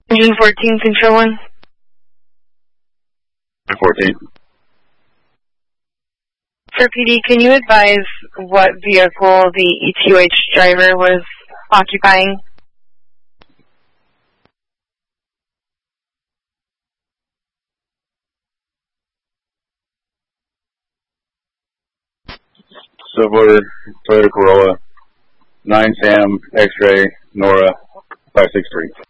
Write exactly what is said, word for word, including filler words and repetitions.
Engine fourteen, Control one. fourteen. For P D, can you advise what vehicle the E T O H driver was occupying? Silver Toyota Corolla, nine Sam X-ray Nora five six three.